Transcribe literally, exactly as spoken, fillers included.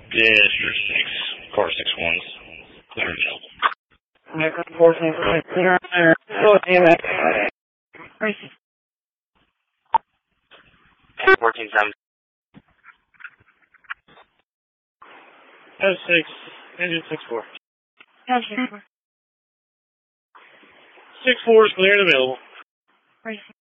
Yeah, sure, six. Car six ones. Clear and available. fourteen, clear, clear. fourteen seven. F six, engine six four. F six. Six four is clear and available.